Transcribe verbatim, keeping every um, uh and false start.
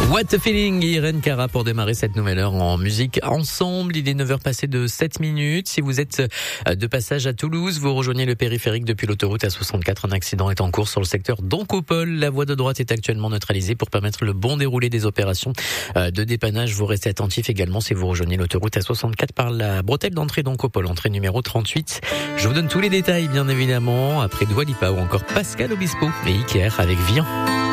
What a Feeling, Irène Cara pour démarrer cette nouvelle heure en musique ensemble. Il est neuf heures passées de sept minutes. Si vous êtes de passage à Toulouse, vous rejoignez le périphérique depuis l'autoroute A soixante-quatre. Un accident est en cours sur le secteur d'Oncopole. La voie de droite est actuellement neutralisée pour permettre le bon déroulé des opérations de dépannage. Vous restez attentif également si vous rejoignez l'autoroute A soixante-quatre par la bretelle d'entrée d'Oncopole, entrée numéro trente-huit. Je vous donne tous les détails bien évidemment après Dua Lipa ou encore Pascal Obispo et Iker avec Vian.